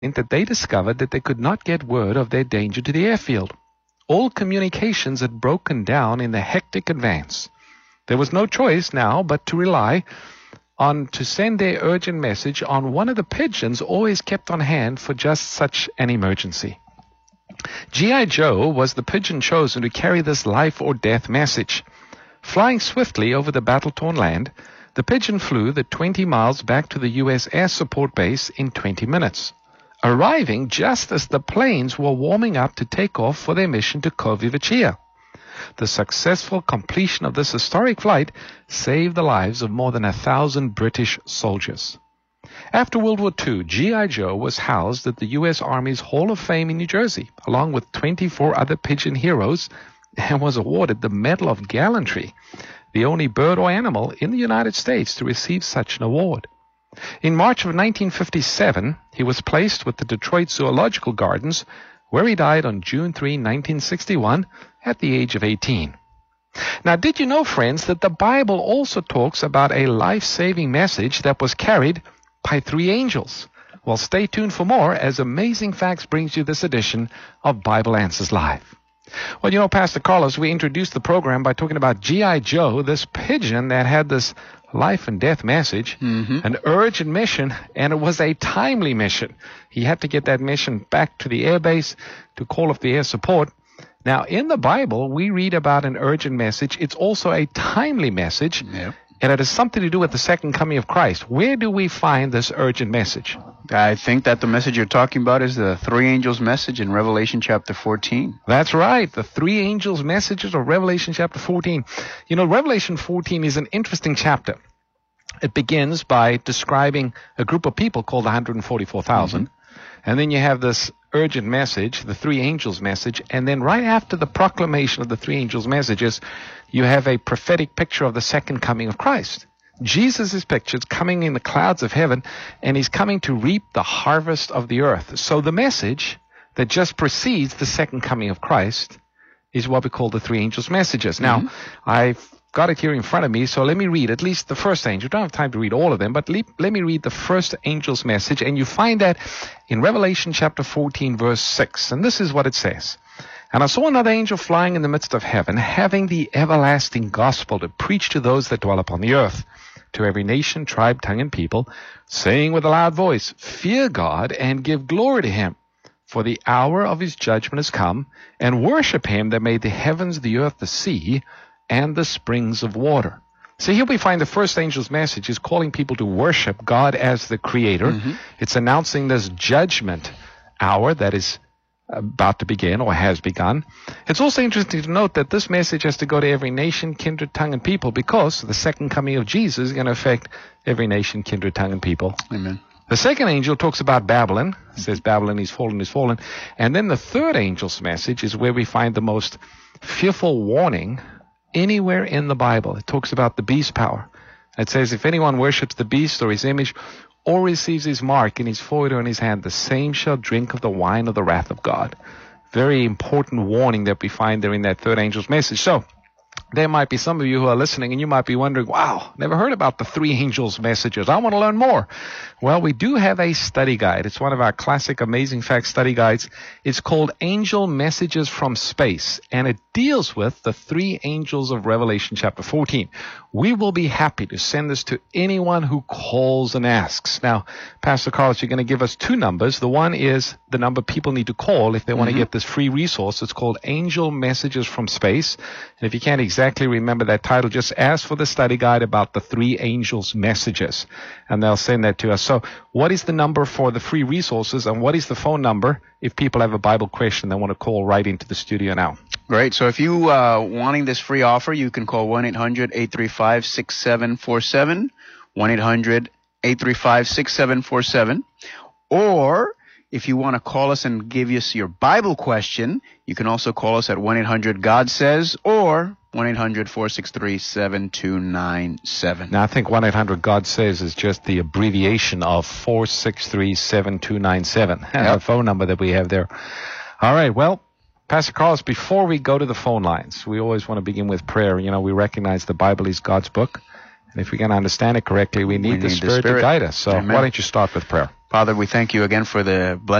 that they discovered that they could not get word of their danger to the airfield. All communications had broken down in the hectic advance. There was no choice now but to rely on to send their urgent message on one of the pigeons always kept on hand for just such an emergency. G.I. Joe was the pigeon chosen to carry this life or death message. Flying swiftly over the battle-torn land, the pigeon flew the 20 miles back to the U.S. Air Support Base in 20 minutes, arriving just as the planes were warming up to take off for their mission to Kovivachia. The successful completion of this historic flight saved the lives of more than 1,000 British soldiers. After World War II, G.I. Joe was housed at the U.S. Army's Hall of Fame in New Jersey, along with 24 other pigeon heroes, and was awarded the Medal of Gallantry, the only bird or animal in the United States to receive such an award. In March of 1957, he was placed with the Detroit Zoological Gardens, where he died on June 3, 1961, at the age of 18. Now, did you know, friends, that the Bible also talks about a life-saving message that was carried by 3 angels? Well, stay tuned for more as Amazing Facts brings you this edition of Bible Answers Live. Well, you know, Pastor Carlos, we introduced the program by talking about G.I. Joe, this pigeon that had this life and death message, an urgent mission, and it was a timely mission. He had to get that mission back to the airbase to call off the air support. Now, in the Bible, we read about an urgent message. It's also a timely message, and it has something to do with the second coming of Christ. Where do we find this urgent message? I think that the message you're talking about is the 3 angels' message in Revelation chapter 14. That's right, the 3 angels' messages of Revelation chapter 14. You know, Revelation 14 is an interesting chapter. It begins by describing a group of people called 144,000. And then you have this urgent message, the 3 angels' message. And then right after the proclamation of the 3 angels' messages, you have a prophetic picture of the second coming of Christ. Jesus is pictured coming in the clouds of heaven, and he's coming to reap the harvest of the earth. So the message that just precedes the second coming of Christ is what we call the 3 angels' messages. Now, I've got it here in front of me, so let me read at least the first angel. I don't have time to read all of them, but let me read the first angel's message, and you find that in Revelation chapter 14, verse 6. And this is what it says. And I saw another angel flying in the midst of heaven, having the everlasting gospel to preach to those that dwell upon the earth, to every nation, tribe, tongue, and people, saying with a loud voice, Fear God and give glory to him, for the hour of his judgment is come, and worship him that made the heavens, the earth, the sea, and the springs of water. So here we find the first angel's message is calling people to worship God as the creator. It's announcing this judgment hour that is about to begin or has begun. It's also interesting to note that this message has to go to every nation, kindred, tongue, and people, because the second coming of Jesus is going to affect every nation, kindred, tongue, and people. Amen. The second angel talks about Babylon. It says Babylon is fallen, is fallen. And then the third angel's message is where we find the most fearful warning anywhere in the Bible. It talks about the beast power. It says, if anyone worships the beast or his image, or receives his mark in his forehead or in his hand, the same shall drink of the wine of the wrath of God. Very important warning that we find there in that third angel's message. So, there might be some of you who are listening and you might be wondering, wow, never heard about the 3 angels' messages. I want to learn more. Well, we do have a study guide. It's one of our classic Amazing Facts study guides. It's called Angel Messages from Space, and it deals with the 3 angels of Revelation chapter 14. We will be happy to send this to anyone who calls and asks. Now, Pastor Carlos, you're going to give us 2 numbers. The one is the number people need to call if they want to get this free resource. It's called Angel Messages from Space. And if you can't exactly remember that title, just ask for the study guide about the 3 angels' messages, and they'll send that to us. So what is the number for the free resources, and what is the phone number if people have a Bible question they want to call right into the studio now? Great. So if you wanting this free offer, you can call 1-800-835-6747, 1-800-835-6747, or if you want to call us and give us your Bible question, you can also call us at 1-800-GOD-SAYS or 1-800-463-7297. Now, I think 1-800-GOD-SAYS is just the abbreviation of 463-7297, the phone number that we have there. All right, well, Pastor Carlos, before we go to the phone lines, we always want to begin with prayer. You know, we recognize the Bible is God's book, And if we can understand it correctly, we need the need the Spirit to Spirit. guide us. So Amen. why don't you start with prayer? Father, we thank you again for the blessing